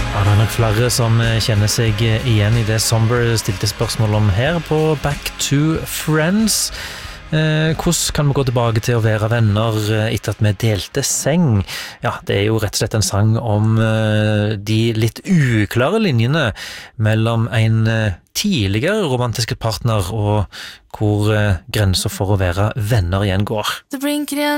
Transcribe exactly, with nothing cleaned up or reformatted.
Ja, det er nok flere som kjenner seg igjen i det Somber stilte spørsmål om her på Back to Friends. Eh, hvordan kan vi gå tilbake til å være venner etter at vi delte seng? Ja, det er jo rett og slett en sang om eh, de litt uklare linjene mellom en eh, tidligere romantiske partner og hvor eh, grenser for å være venner igjen går.